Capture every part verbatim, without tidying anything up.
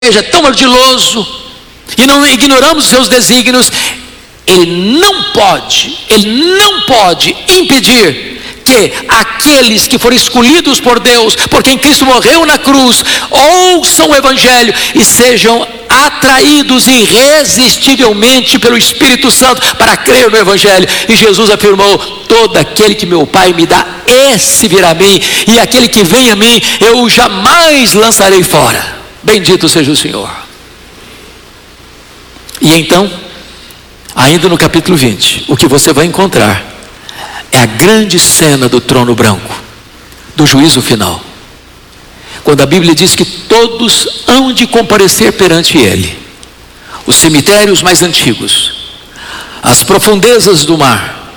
é tão ardiloso, e não ignoramos seus desígnios, ele não pode, ele não pode impedir que aqueles que foram escolhidos por Deus, por quem Cristo morreu na cruz, ouçam o Evangelho e sejam atraídos irresistivelmente pelo Espírito Santo para crer no Evangelho. E Jesus afirmou: todo aquele que meu Pai me dá, esse virá a mim, e aquele que vem a mim, eu jamais lançarei fora. Bendito seja o Senhor. E então, ainda no capítulo vinte, o que você vai encontrar é a grande cena do trono branco, do juízo final, quando a Bíblia diz que todos hão de comparecer perante Ele. Os cemitérios mais antigos, as profundezas do mar,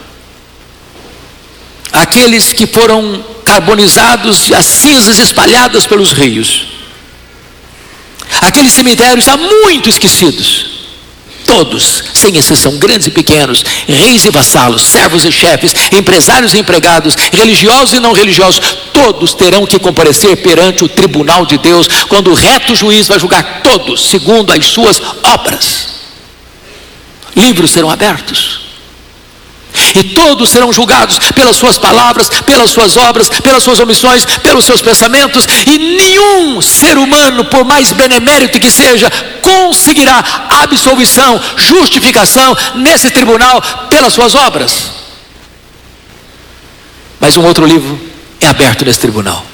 aqueles que foram carbonizados, as cinzas espalhadas pelos rios, aqueles cemitérios há muito esquecidos, todos, sem exceção, grandes e pequenos, reis e vassalos, servos e chefes, empresários e empregados, religiosos e não religiosos, todos terão que comparecer perante o tribunal de Deus, quando o reto juiz vai julgar todos segundo as suas obras. Livros serão abertos, e todos serão julgados pelas suas palavras, pelas suas obras, pelas suas omissões, pelos seus pensamentos, e nenhum ser humano, por mais benemérito que seja, conseguirá absolvição, justificação nesse tribunal pelas suas obras. Mas um outro livro é aberto nesse tribunal,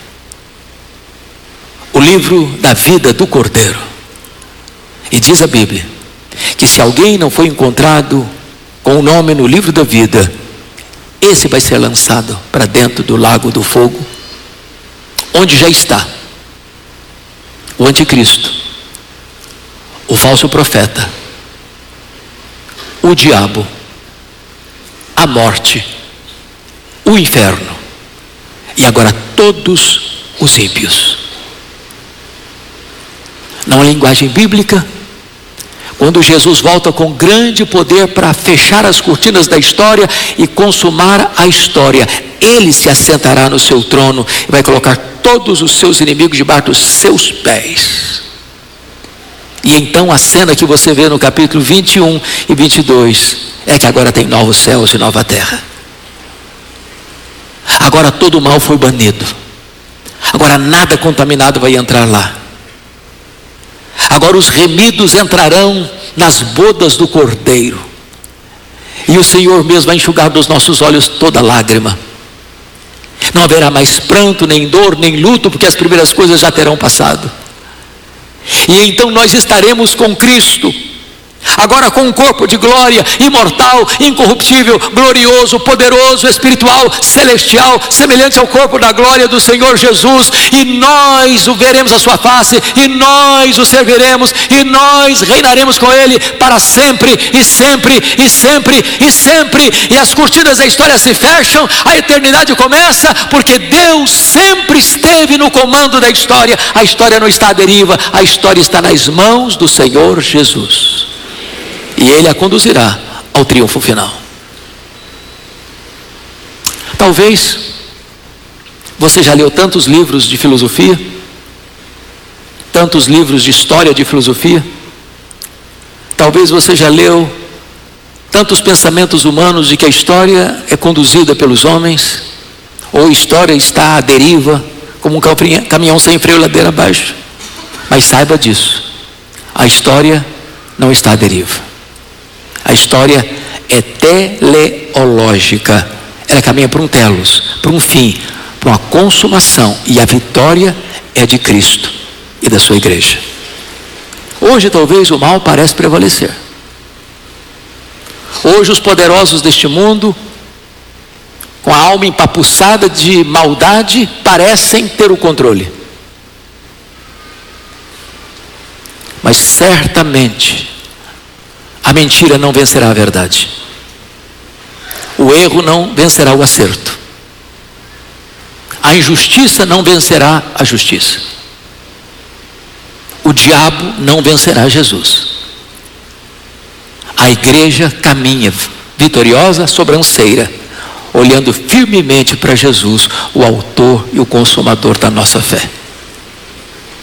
o livro da vida do Cordeiro. E diz a Bíblia que se alguém não foi encontrado com o nome no livro da vida, esse vai ser lançado para dentro do lago do fogo, onde já está o anticristo, o falso profeta, o diabo, a morte, o inferno, e agora todos os ímpios. Não é linguagem bíblica? Quando Jesus volta com grande poder para fechar as cortinas da história e consumar a história, Ele se assentará no seu trono e vai colocar todos os seus inimigos debaixo dos seus pés. E então a cena que você vê no capítulo vinte e um e vinte e dois é que agora tem novos céus e nova terra. Agora todo o mal foi banido. Agora nada contaminado vai entrar lá. Agora os remidos entrarão nas bodas do Cordeiro, e o Senhor mesmo vai enxugar dos nossos olhos toda lágrima. Não haverá mais pranto, nem dor, nem luto, porque as primeiras coisas já terão passado. E então nós estaremos com Cristo, agora com um corpo de glória, imortal, incorruptível, glorioso, poderoso, espiritual, celestial, semelhante ao corpo da glória do Senhor Jesus, e nós o veremos a sua face, e nós o serviremos, e nós reinaremos com Ele para sempre, e sempre, e sempre, e sempre, e as cortinas da história se fecham, a eternidade começa, porque Deus sempre esteve no comando da história. A história não está à deriva, a história está nas mãos do Senhor Jesus, e Ele a conduzirá ao triunfo final. Talvez você já leu tantos livros de filosofia, tantos livros de história de filosofia, talvez você já leu tantos pensamentos humanos de que a história é conduzida pelos homens, ou a história está à deriva, como um caminhão sem freio ladeira abaixo. Mas saiba disso, a história não está à deriva. A história é teleológica, ela caminha para um telos, para um fim, para uma consumação, e a vitória é de Cristo e da sua igreja. Hoje talvez o mal parece prevalecer. Hoje os poderosos deste mundo, com a alma empapuçada de maldade, parecem ter o controle. Mas certamente a mentira não vencerá a verdade. O erro não vencerá o acerto. A injustiça não vencerá a justiça. O diabo não vencerá Jesus. A igreja caminha vitoriosa, sobranceira, olhando firmemente para Jesus, o autor e o consumador da nossa fé.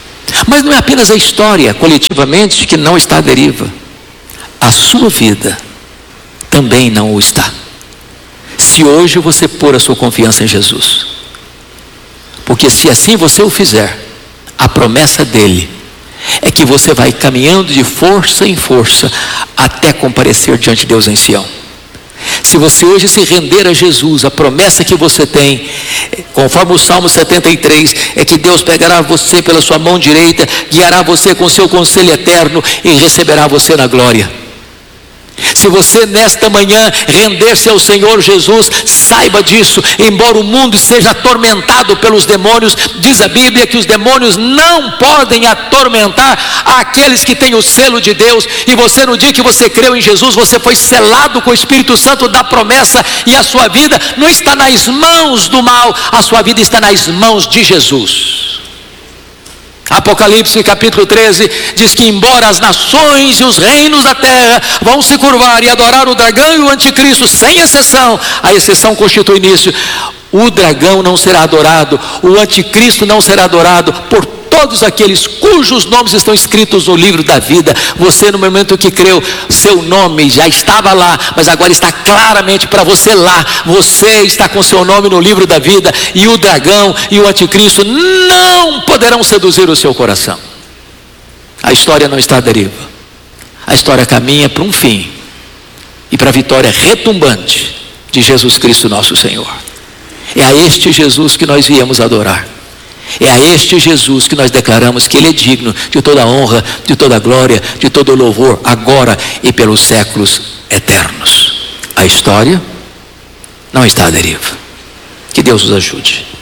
Mas não é apenas a história, coletivamente, que não está à deriva. A sua vida também não o está. Se hoje você pôr a sua confiança em Jesus. Porque se assim você o fizer, a promessa dele é que você vai caminhando de força em força até comparecer diante de Deus em Sião. Se você hoje se render a Jesus, a promessa que você tem, conforme o Salmo setenta e três, é que Deus pegará você pela sua mão direita, guiará você com seu conselho eterno e receberá você na glória. Se você nesta manhã render-se ao Senhor Jesus, saiba disso, embora o mundo seja atormentado pelos demônios, diz a Bíblia que os demônios não podem atormentar aqueles que têm o selo de Deus. E você, no dia que você creu em Jesus, você foi selado com o Espírito Santo da promessa, e a sua vida não está nas mãos do mal, a sua vida está nas mãos de Jesus. Apocalipse capítulo treze diz que embora as nações e os reinos da terra vão se curvar e adorar o dragão e o anticristo, sem exceção, a exceção constitui início, o dragão não será adorado, o anticristo não será adorado por todos aqueles cujos nomes estão escritos no livro da vida. Você, no momento que creu, seu nome já estava lá, mas agora está claramente para você lá. Você está com seu nome no livro da vida, e o dragão e o anticristo não poderão seduzir o seu coração. A história não está à deriva. A história caminha para um fim e para a vitória retumbante de Jesus Cristo nosso Senhor. É a este Jesus que nós viemos adorar. É a este Jesus que nós declaramos que Ele é digno de toda a honra, de toda a glória, de todo o louvor, agora e pelos séculos eternos. A história não está à deriva. Que Deus nos ajude.